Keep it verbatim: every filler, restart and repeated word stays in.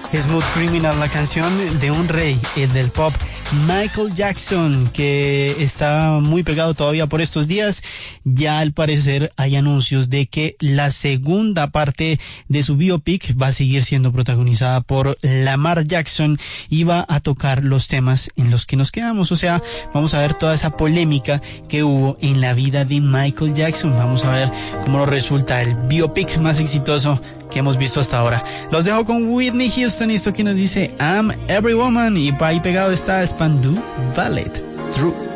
Smooth Criminal, la canción de un rey, el del pop, Michael Jackson, que está muy pegado todavía por estos días. Ya al parecer hay anuncios de que la segunda parte de su biopic va a seguir siendo protagonizada por Lamar Jackson y va a tocar los temas en los que nos quedamos. O sea, vamos a ver toda esa polémica que hubo en la vida de Michael Jackson. Vamos a ver cómo nos resulta el biopic más exitoso que hemos visto hasta ahora. Los dejo con Whitney Houston y esto que nos dice I'm Every Woman, y ahí pegado está Spandau Ballet True.